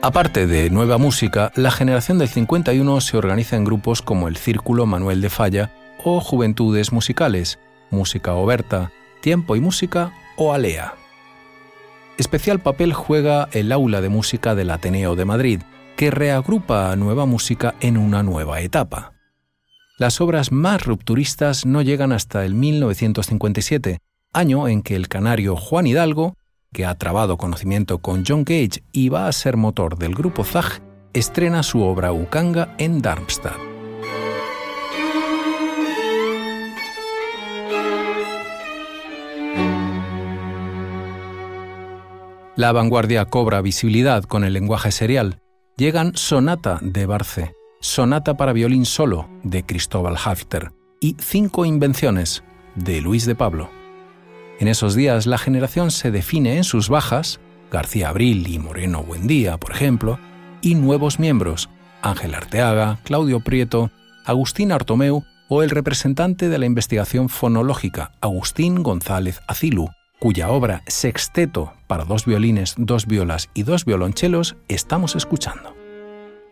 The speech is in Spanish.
Aparte de nueva música, la generación del 51 se organiza en grupos como el Círculo Manuel de Falla o Juventudes Musicales, Música Oberta, Tiempo y Música o Alea. Especial papel juega el Aula de Música del Ateneo de Madrid, que reagrupa a nueva música en una nueva etapa. Las obras más rupturistas no llegan hasta el 1957, año en que el canario Juan Hidalgo, que ha trabado conocimiento con John Cage y va a ser motor del grupo Zag, estrena su obra Ukanga en Darmstadt. La vanguardia cobra visibilidad con el lenguaje serial. Llegan Sonata de Barce, Sonata para violín solo de Cristóbal Hafter y 5 invenciones de Luis de Pablo. En esos días la generación se define en sus bajas, García Abril y Moreno Buendía, por ejemplo, y nuevos miembros, Ángel Arteaga, Claudio Prieto, Agustín Artomeu o el representante de la investigación fonológica, Agustín González Acilu, cuya obra Sexteto para 2 violines, 2 violas y 2 violonchelos estamos escuchando.